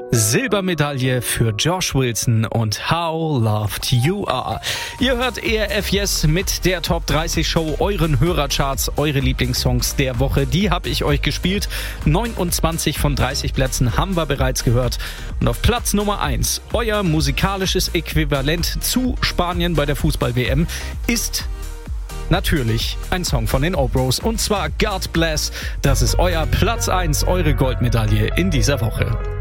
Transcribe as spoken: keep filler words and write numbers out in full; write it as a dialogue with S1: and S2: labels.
S1: Silbermedaille für Josh Wilson und How Loved You Are. Ihr hört E R F Yes mit der Top dreißig Show, euren Hörercharts, eure Lieblingssongs der Woche. Die habe ich euch gespielt. neunundzwanzig von dreißig Plätzen haben wir bereits gehört. Und auf Platz Nummer eins, euer musikalisches Äquivalent zu Spanien bei der Fußball-W M, ist natürlich ein Song von den Obros. Und zwar God Bless. Das ist euer Platz eins, eure Goldmedaille in dieser Woche.